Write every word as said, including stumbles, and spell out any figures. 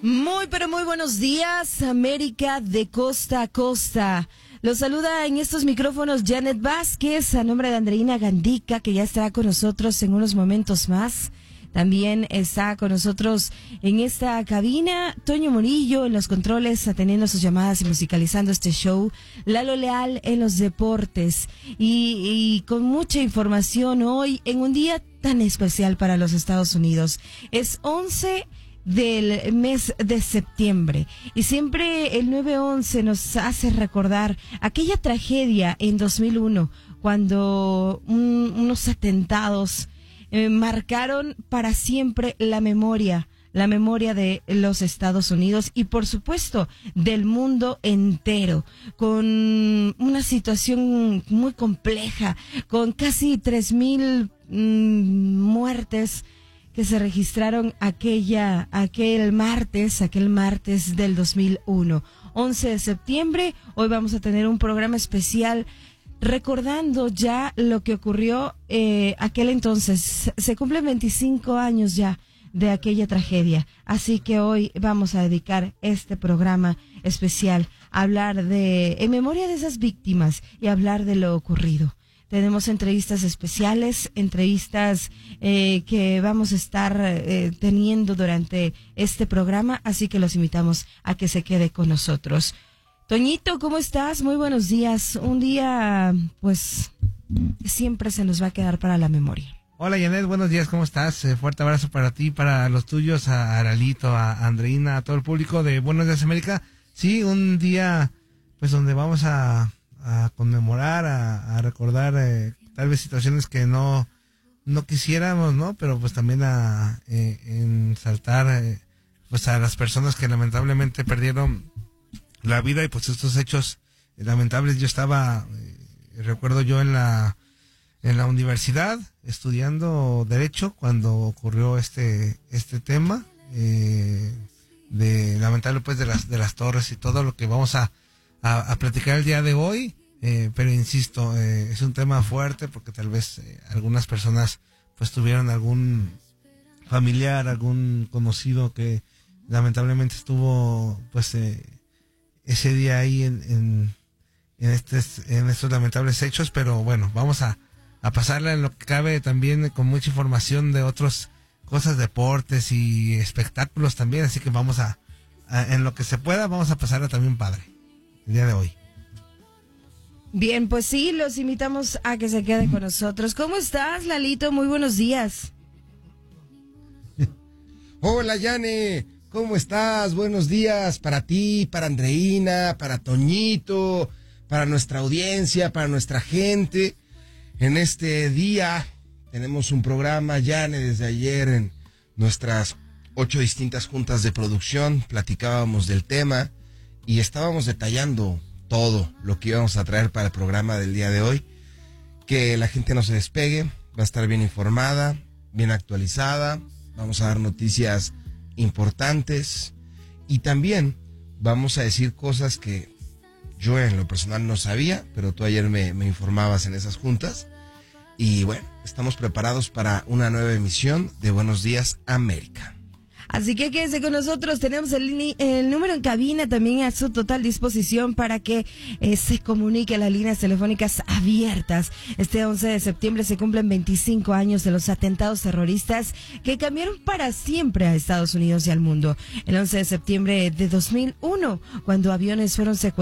Muy, pero muy buenos días, América de costa a costa. Los saluda en estos micrófonos Janet Vázquez, a nombre de Andreina Gandica, que ya estará con nosotros en unos momentos más. También está con nosotros en esta cabina Toño Murillo en los controles, atendiendo sus llamadas y musicalizando este show. Lalo Leal en los deportes. Y, y con mucha información hoy en un día tan especial para los Estados Unidos. Es once del mes de septiembre y siempre el nueve once nos hace recordar aquella tragedia en dos mil uno cuando un, unos atentados eh, marcaron para siempre la memoria la memoria de los Estados Unidos y por supuesto del mundo entero, con una situación muy compleja, con casi tres mil mmm, muertes que se registraron aquella, aquel martes, aquel martes del dos mil uno, once de septiembre. Hoy vamos a tener un programa especial recordando ya lo que ocurrió eh, aquel entonces. Se cumplen veinticinco años ya de aquella tragedia, así que hoy vamos a dedicar este programa especial a hablar de, en memoria de esas víctimas y hablar de lo ocurrido. Tenemos entrevistas especiales, entrevistas eh, que vamos a estar eh, teniendo durante este programa, así que los invitamos a que se quede con nosotros. Toñito, ¿cómo estás? Muy buenos días. Un día, pues, siempre se nos va a quedar para la memoria. Hola, Janet, buenos días, ¿cómo estás? Eh, fuerte abrazo para ti, para los tuyos, a Aralito, a Andreina, a todo el público de Buenos Días América. Sí, un día, pues, donde vamos a... a conmemorar, a, a recordar eh, tal vez situaciones que no no quisiéramos, ¿no? Pero pues también a eh, ensaltar eh, pues a las personas que lamentablemente perdieron la vida y pues estos hechos eh, lamentables. Yo estaba, eh, recuerdo yo en la en la universidad estudiando Derecho cuando ocurrió este este tema eh, de lamentable pues de las de las torres y todo lo que vamos a A, a platicar el día de hoy, eh, pero insisto, eh, es un tema fuerte porque tal vez eh, algunas personas pues tuvieron algún familiar, algún conocido que lamentablemente estuvo pues eh, ese día ahí en, en, en, estes, en estos lamentables hechos, pero bueno, vamos a, a pasarla en lo que cabe también con mucha información de otras cosas, deportes y espectáculos también, así que vamos a, a en lo que se pueda, vamos a pasarla también padre el día de hoy. Bien, pues sí, los invitamos a que se queden con nosotros. ¿Cómo estás, Lalito? Muy buenos días. Hola, Yane, ¿cómo estás? Buenos días para ti, para Andreina, para Toñito, para nuestra audiencia, para nuestra gente. En este día tenemos un programa, Yane, desde ayer en nuestras ocho distintas juntas de producción platicábamos del tema y estábamos detallando todo lo que íbamos a traer para el programa del día de hoy. Que la gente no se despegue, va a estar bien informada, bien actualizada, vamos a dar noticias importantes y también vamos a decir cosas que yo en lo personal no sabía, pero tú ayer me, me informabas en esas juntas. Y bueno, estamos preparados para una nueva emisión de Buenos Días América. Así que quédense con nosotros, tenemos el, el número en cabina también a su total disposición para que eh, se comunique, las líneas telefónicas abiertas. Este once de septiembre se cumplen veinticinco años de los atentados terroristas que cambiaron para siempre a Estados Unidos y al mundo. El once de septiembre de dos mil uno, cuando aviones fueron secuestrados